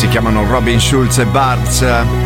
si chiamano Robin Schulz e Bartz.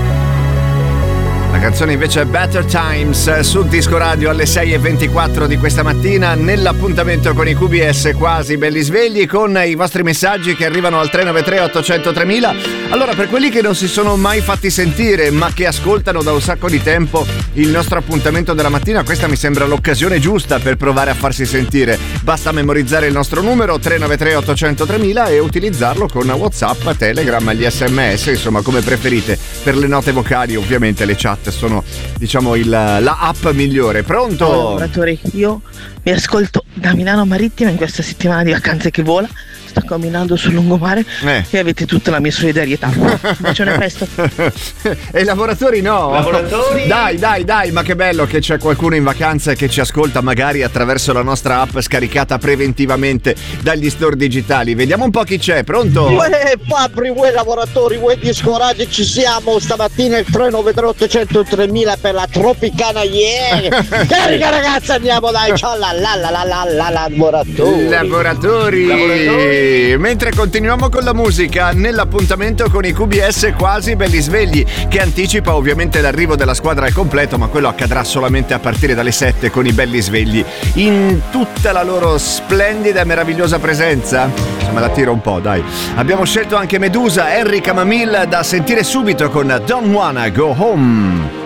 La canzone invece è Better Times sul Disco Radio alle 6:24 di questa mattina, nell'appuntamento con i QBS quasi belli svegli, con i vostri messaggi che arrivano al 393 800 3000. Allora, per quelli che non si sono mai fatti sentire ma che ascoltano da un sacco di tempo il nostro appuntamento della mattina, questa mi sembra l'occasione giusta per provare a farsi sentire. Basta memorizzare il nostro numero 393 800 3000 e utilizzarlo con WhatsApp, Telegram, gli SMS, insomma come preferite. Per le note vocali ovviamente le chat sono, diciamo, la app migliore. Pronto? Ciao lavoratori, io mi ascolto da Milano Marittima in questa settimana di vacanze che vola. Sto camminando sul lungomare e avete tutta la mia solidarietà. Un bacione, presto. E i lavoratori no? Lavoratori? Dai, ma che bello che c'è qualcuno in vacanza che ci ascolta magari attraverso la nostra app scaricata preventivamente dagli store digitali. Vediamo un po' chi c'è. Pronto? Uè Fabri, uè lavoratori, uè Disco Radio, ci siamo stamattina il 393 800 3000 per la Tropicana, yeah! Carica ragazzi, andiamo dai, ciao lavoratori. Mentre continuiamo con la musica, nell'appuntamento con i QBS quasi belli svegli, che anticipa ovviamente l'arrivo della squadra al completo, ma quello accadrà solamente a partire dalle 7 con i belli svegli in tutta la loro splendida e meravigliosa presenza. Me la tiro un po', dai. Abbiamo scelto anche Medusa, Henry Camamil, da sentire subito con Don't Wanna Go Home.